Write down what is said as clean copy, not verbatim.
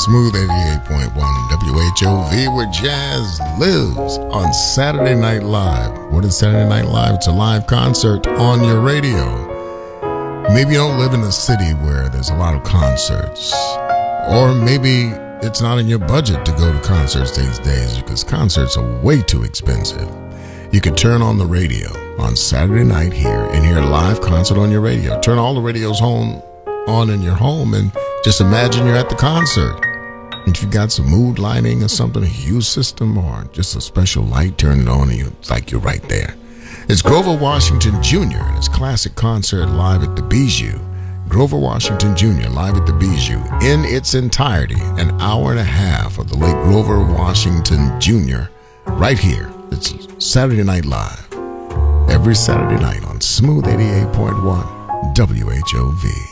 Smooth 88.1 WHOV, where jazz lives on Saturday Night Live. What is Saturday Night Live? It's a live concert on your radio. Maybe you don't live in a city where there's a lot of concerts, or maybe it's not in your budget to go to concerts these days because concerts are way too expensive. You can turn on the radio on Saturday night here and hear a live concert on your radio. Turn all the radios on in your home and just imagine you're at the concert. If you got some mood lighting or something, a hue system or just a special light, turn it on and it's like you're right there. It's Grover Washington Jr. and his classic concert live at the Bijou. Grover Washington Jr. live at the Bijou in its entirety, an hour and a half of the late Grover Washington Jr. right here. It's Saturday Night Live. Every Saturday night on Smooth 88.1 WHOV.